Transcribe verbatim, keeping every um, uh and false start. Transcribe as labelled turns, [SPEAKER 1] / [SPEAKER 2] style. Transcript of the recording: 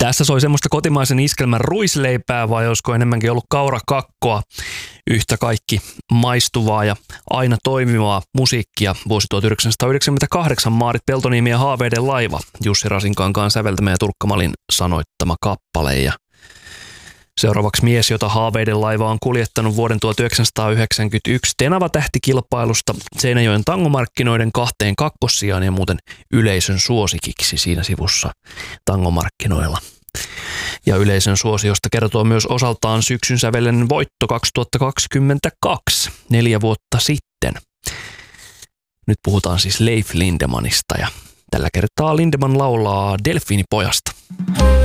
[SPEAKER 1] Tässä soi semmoista kotimaisen iskelmän ruisleipää, vai olisiko enemmänkin ollut kaurakakkoa. Yhtä kaikki maistuvaa ja aina toimivaa musiikkia. Vuosi tuhatyhdeksänsataayhdeksänkymmentäkahdeksan Maarit Peltoniemi ja Haaveiden laiva. Jussi Rasinkankaan säveltämä ja Turkka Malin sanoittama kappale. Ja seuraavaksi mies, jota Haaveiden laiva on kuljettanut vuoden tuhatyhdeksänsataayhdeksänkymmentäyksi Tenava-tähtikilpailusta Seinäjoen tangomarkkinoiden kahteen kakkossijaan ja muuten yleisön suosikiksi siinä sivussa tangomarkkinoilla. Ja yleisön suosiosta kertoo myös osaltaan syksyn sävellinen voitto kaksituhattakaksikymmentäkaksi, neljä vuotta sitten. Nyt puhutaan siis Leif Lindemanista ja tällä kertaa Lindeman laulaa Delfiinipojasta.